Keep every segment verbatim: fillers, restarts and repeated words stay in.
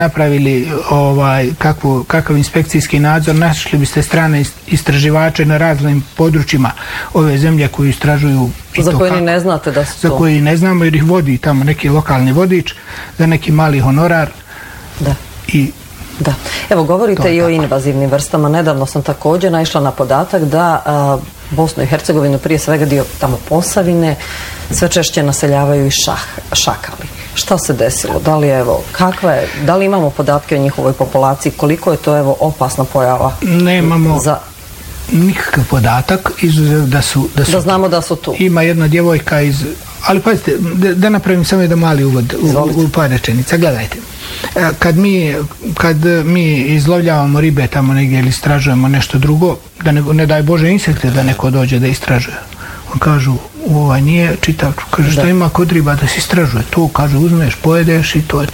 napravili ovaj, kakvu, kakav inspekcijski nadzor, našli biste strane istraživače na raznim područjima ove zemlje koji istražuju i za to koje kako, ni ne znate da su za to. koji ne znamo jer ih vodi tamo neki lokalni vodič za neki mali honorar. Da. I Da. Evo, govorite i o invazivnim vrstama. Nedavno sam također naišla na podatak da a, Bosnu i Hercegovinu, prije svega dio tamo Posavine, sve češće naseljavaju i šah, šakali. Šta se desilo? Da li, evo, kakva je, da li imamo podatke o njihovoj populaciji? Koliko je to, evo, opasna pojava? nemamo za... nikakav podatak, izuzev da su... Da, su da znamo da su tu. Ima jedna djevojka iz... Ali pazite, da, da napravim samo jedan mali uvod u, u par rečenica. Gledajte, kad mi, kad mi izlovljavamo ribe tamo negdje ili istražujemo nešto drugo, da ne, ne daj Bože insekte da neko dođe da istražuje. On kažu, ovaj nije čitav, kaže šta ima kod riba da se istražuje? To, kaže, uzmeš, pojedeš i to je to.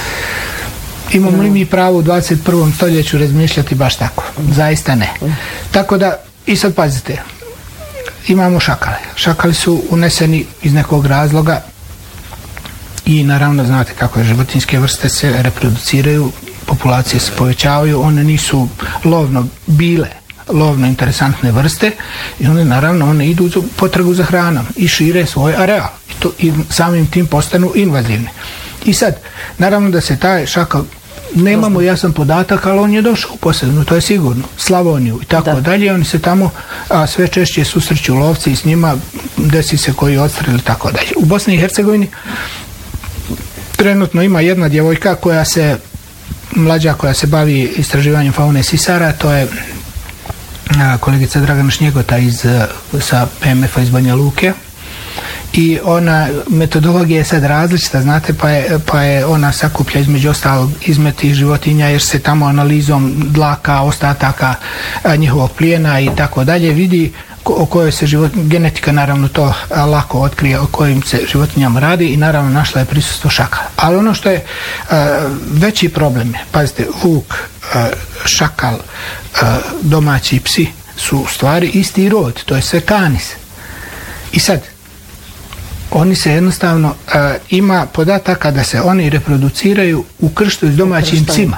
Imamo li mi pravo u dvadeset prvom stoljeću razmišljati baš tako? Zaista ne. Tako da, i sad pazite, imamo šakale. Šakali su uneseni iz nekog razloga i naravno znate kako je, životinjske vrste se reproduciraju, populacije se povećavaju, one nisu lovno bile, lovno interesantne vrste i one naravno one idu u potragu za hranom i šire svoj areal i, to, i samim tim postanu invazivne. I sad, naravno da se taj šakal, nemamo jasan podatak, ali on je došao u Posavinu, to je sigurno, Slavoniju i tako da. dalje, oni se tamo a, sve češće susreću lovci i s njima desi se koji odstrel i tako dalje. U Bosni i Hercegovini trenutno ima jedna djevojka koja se, mlađa koja se bavi istraživanjem faune sisara, to je a, kolegica Dragana Šnjegota iz, sa P M F-a iz Banja Luke. I ona, metodologija je sad različita, znate, pa je, pa je ona sakuplja između ostalog izmet tih životinja jer se tamo analizom dlaka, ostataka a, njihovog plijena i tako dalje vidi ko, o kojoj se život, genetika naravno to a, lako otkrije o kojim se životinjama radi i naravno našla je prisustvo šakala. Ali ono što je a, veći problem je, pazite, vuk, a, šakal, a, domaći psi su u stvari isti rod, to je sve kanis. I sad, oni se jednostavno, uh, ima podataka da se oni reproduciraju u krštu s domaćim psima.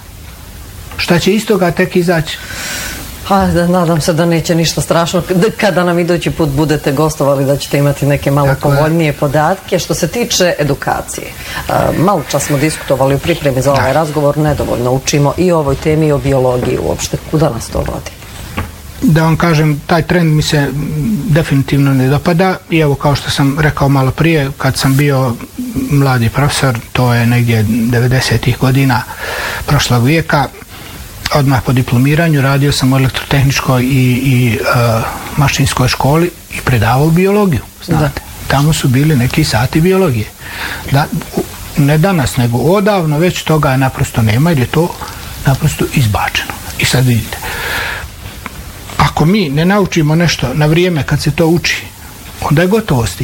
Šta će iz toga tek izaći? Ajde, nadam se da neće ništa strašno. Kada nam idući put budete gostovali da ćete imati neke malo Tako povoljnije je. podatke. Što se tiče edukacije, uh, malo čas smo diskutovali u pripremi za ovaj da. razgovor, nedovoljno učimo i o ovoj temi i o biologiji uopšte. Kuda nas to vodi? Da vam kažem, taj trend mi se definitivno ne dopada i evo kao što sam rekao malo prije, kad sam bio mladi profesor, to je negdje devedesetih godina prošlog vijeka, odmah po diplomiranju radio sam u elektrotehničkoj i, i uh, mašinskoj školi i predavao biologiju, znate. Da. Tamo su bili neki sati biologije. Da, ne danas, nego odavno već toga naprosto nema jer je to naprosto izbačeno. I sad vidite, ako mi ne naučimo nešto na vrijeme kad se to uči, onda je gotovo s tim.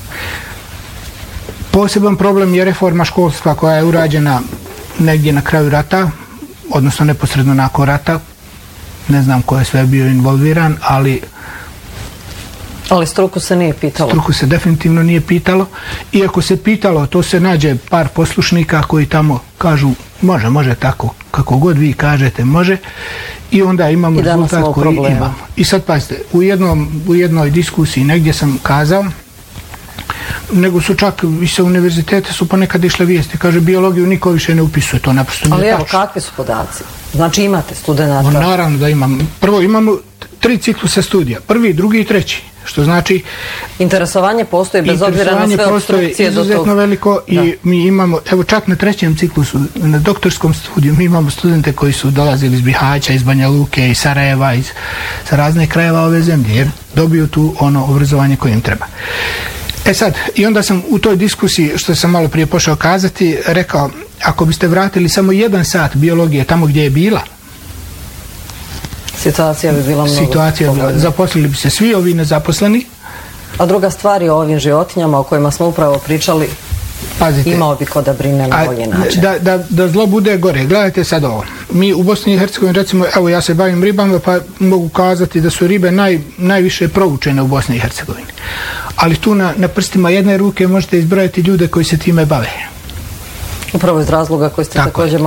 Poseban problem je reforma školstva koja je urađena negdje na kraju rata, odnosno neposredno nakon rata. Ne znam ko je sve bio involviran, ali... Ali struku se nije pitalo. Struku se definitivno nije pitalo. Iako se pitalo, to se nađe par poslušnika koji tamo kažu može, može tako, kako god vi kažete, može. I onda imamo I rezultat koji problema. imamo. I sad pazite, u, jednom, u jednoj diskusiji negdje sam kazao, nego su čak i sa univerzitete su ponekad išle vijesti, kaže biologiju niko više ne upisuje, to naprosto nije tačno. Ali evo, kakvi su podaci? Znači imate studenata? O, naravno da imamo. Prvo imamo tri ciklusa studija, prvi, drugi i treći. Što znači interesovanje postoji bez obzira na sve opstrukcije do tog. Izuzetno veliko i da. mi imamo, evo čak na trećem ciklusu, na doktorskom studiju, mi imamo studente koji su dolazili iz Bihaća, iz Banja Luke, iz Sarajeva, iz sa raznih krajeva ove zemlje, jer dobiju tu ono obrazovanje koje im treba. E sad, i onda sam u toj diskusiji, što sam malo prije pošao kazati, rekao, ako biste vratili samo jedan sat biologije tamo gdje je bila, situacija bi bila mnogo situacija bila, zaposlili bi se svi ovi nezaposleni. A druga stvar je o ovim životinjama o kojima smo upravo pričali. Pazite, imao bi ko da brine na bolji način. Da, da, da zlo bude gore. Gledajte sad ovo. Mi u Bosni i Hercegovini, recimo, evo ja se bavim ribama, pa mogu kazati da su ribe naj, najviše proučene u Bosni i Hercegovini. Ali tu na, na prstima jedne ruke možete izbrojati ljude koji se time bave. Upravo iz razloga koji ste također